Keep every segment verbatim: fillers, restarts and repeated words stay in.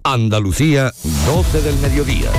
Andalucía, doce del mediodía.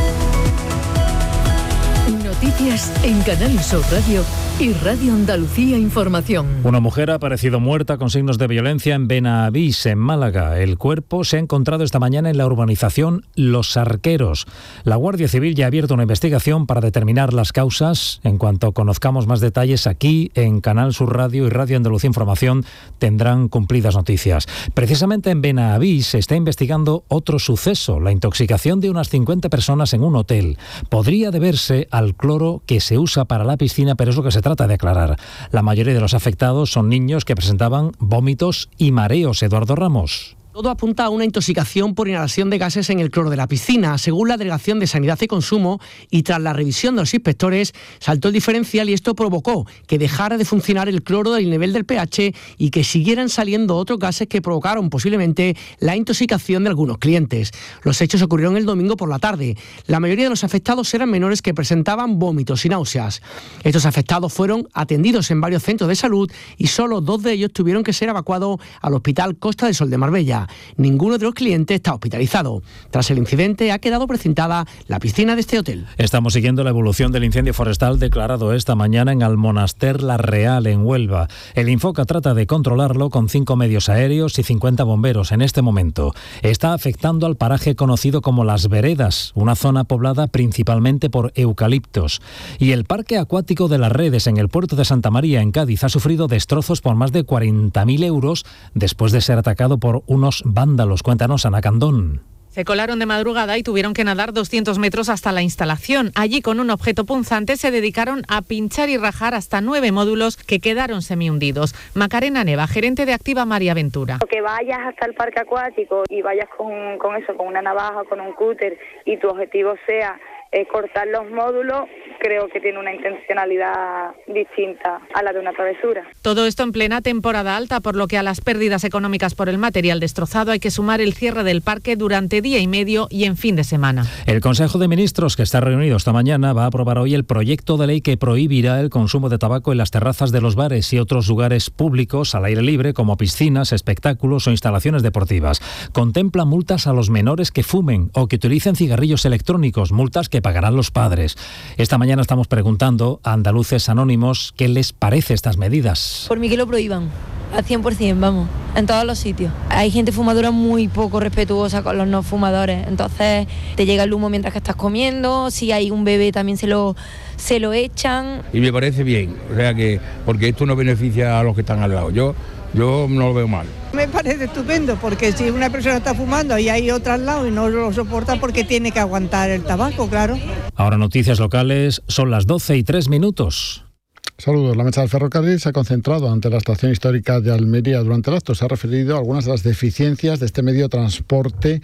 Noticias en Canal Sur Radio y Radio Andalucía Información. Una mujer ha aparecido muerta con signos de violencia en Benavís, en Málaga. El cuerpo se ha encontrado esta mañana en la urbanización Los Arqueros. La Guardia Civil ya ha abierto una investigación para determinar las causas. En cuanto conozcamos más detalles, aquí en Canal Sur Radio y Radio Andalucía Información tendrán cumplidas noticias. Precisamente en Benavís se está investigando otro suceso, la intoxicación de unas cincuenta personas en un hotel. Podría deberse al cloro que se usa para la piscina, pero es lo que se trata de aclarar. La mayoría de los afectados son niños que presentaban vómitos y mareos. Eduardo Ramos. Todo apunta a una intoxicación por inhalación de gases en el cloro de la piscina. Según la Delegación de Sanidad y Consumo, y tras la revisión de los inspectores, saltó el diferencial y esto provocó que dejara de funcionar el cloro del nivel del pH y que siguieran saliendo otros gases que provocaron posiblemente la intoxicación de algunos clientes. Los hechos ocurrieron el domingo por la tarde. La mayoría de los afectados eran menores que presentaban vómitos y náuseas. Estos afectados fueron atendidos en varios centros de salud y solo dos de ellos tuvieron que ser evacuados al Hospital Costa del Sol de Marbella. Ninguno de los clientes está hospitalizado. Tras el incidente ha quedado precintada la piscina de este hotel. Estamos siguiendo la evolución del incendio forestal declarado esta mañana en Almonaster La Real, en Huelva. El Infoca trata de controlarlo con cinco medios aéreos y cincuenta bomberos en este momento. Está afectando al paraje conocido como Las Veredas, una zona poblada principalmente por eucaliptos. Y el parque acuático de Las Redes en el puerto de Santa María, en Cádiz, ha sufrido destrozos por más de cuarenta mil euros después de ser atacado por unos vándalos. Cuéntanos, Ana Candón. Se colaron de madrugada y tuvieron que nadar doscientos metros hasta la instalación. Allí, con un objeto punzante, se dedicaron a pinchar y rajar hasta nueve módulos que quedaron semihundidos. Macarena Neva, gerente de Activa María Ventura. Que vayas hasta el parque acuático y vayas con, con eso, con una navaja, con un cúter, y tu objetivo sea eh, cortar los módulos, creo que tiene una intencionalidad distinta a la de una travesura. Todo esto en plena temporada alta, por lo que a las pérdidas económicas por el material destrozado hay que sumar el cierre del parque durante día y medio y en fin de semana. El Consejo de Ministros, que está reunido esta mañana, va a aprobar hoy el proyecto de ley que prohibirá el consumo de tabaco en las terrazas de los bares y otros lugares públicos al aire libre, como piscinas, espectáculos o instalaciones deportivas. Contempla multas a los menores que fumen o que utilicen cigarrillos electrónicos, multas que pagarán los padres. Esta mañana estamos preguntando a andaluces anónimos qué les parece estas medidas. Por mí que lo prohíban, al cien por ciento, vamos, en todos los sitios. Hay gente fumadora muy poco respetuosa con los no fumadores, entonces te llega el humo mientras que estás comiendo, si hay un bebé también se lo, se lo echan. Y me parece bien, o sea que, porque esto no beneficia a los que están al lado, yo, yo no lo veo mal. Me parece estupendo, porque si una persona está fumando y hay otra al lado y no lo soporta, porque tiene que aguantar el tabaco, claro. Ahora noticias locales, son las doce y tres minutos. Saludos. La Mesa del Ferrocarril se ha concentrado ante la estación histórica de Almería durante el acto. Se ha referido a algunas de las deficiencias de este medio de transporte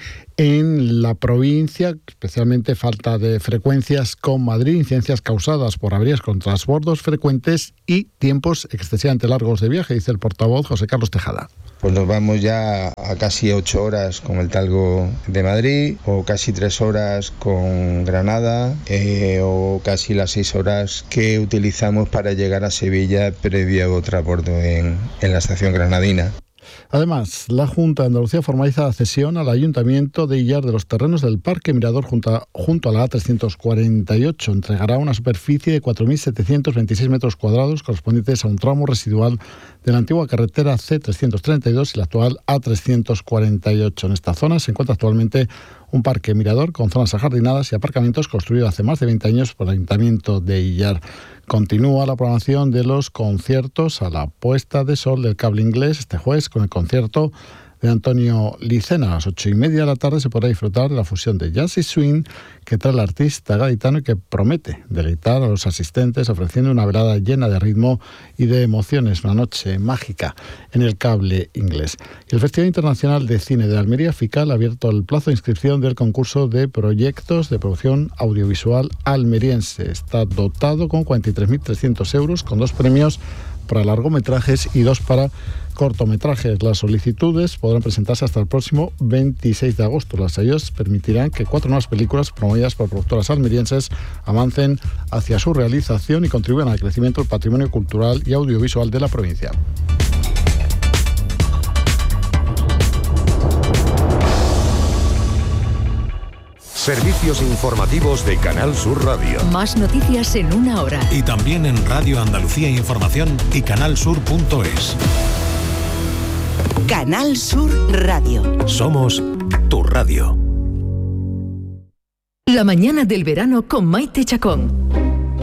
en la provincia, especialmente falta de frecuencias con Madrid, incidencias causadas por averías con transbordos frecuentes y tiempos excesivamente largos de viaje, dice el portavoz José Carlos Tejada. Pues nos vamos ya a casi ocho horas con el Talgo de Madrid, o casi tres horas con Granada, eh, o casi las seis horas que utilizamos para llegar a Sevilla previo transbordo en, en la estación granadina. Además, la Junta de Andalucía formaliza la cesión al Ayuntamiento de Illar de los terrenos del Parque Mirador junto a, junto a la A trescientos cuarenta y ocho. Entregará una superficie de cuatro mil setecientos veintiséis metros cuadrados correspondientes a un tramo residual de la antigua carretera C trescientos treinta y dos y la actual A trescientos cuarenta y ocho. En esta zona se encuentra actualmente un parque mirador con zonas ajardinadas y aparcamientos construido hace más de veinte años por el Ayuntamiento de Illar. Continúa la programación de los conciertos a la puesta de sol del Cable Inglés este jueves con el concierto de Antonio Licena. A las ocho y media de la tarde se podrá disfrutar de la fusión de jazz y swing que trae el artista gaditano y que promete deleitar a los asistentes ofreciendo una velada llena de ritmo y de emociones, una noche mágica en el Cable Inglés. Y el Festival Internacional de Cine de Almería, FICAL, ha abierto el plazo de inscripción del concurso de proyectos de producción audiovisual almeriense. Está dotado con cuarenta y tres mil trescientos euros, con dos premios para largometrajes y dos para cortometrajes. Las solicitudes podrán presentarse hasta el próximo veintiséis de agosto. Las sellos permitirán que cuatro nuevas películas promovidas por productoras almerienses avancen hacia su realización y contribuyan al crecimiento del patrimonio cultural y audiovisual de la provincia. Servicios informativos de Canal Sur Radio. Más noticias en una hora. Y también en Radio Andalucía Información y canalsur punto es. Canal Sur Radio. Somos tu radio. La mañana del verano con Maite Chacón.